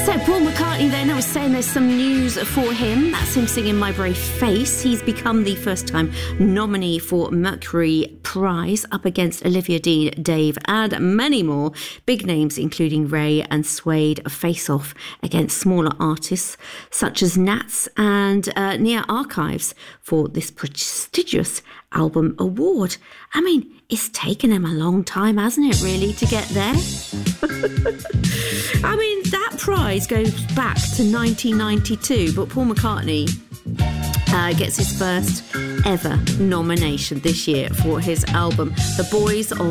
So Paul McCartney then, I was saying there's some news for him. That's him singing My Brave Face. He's become the first time nominee for Mercury Prize up against Olivia Dean, Dave and many more. Big names including Ray and Suede face off against smaller artists such as Nats and Nia Archives for this prestigious album award. I mean, it's taken him a long time, hasn't it, really, to get there? I mean, that prize goes back to 1992, but Paul McCartney gets his first ever nomination this year for his album The Boys of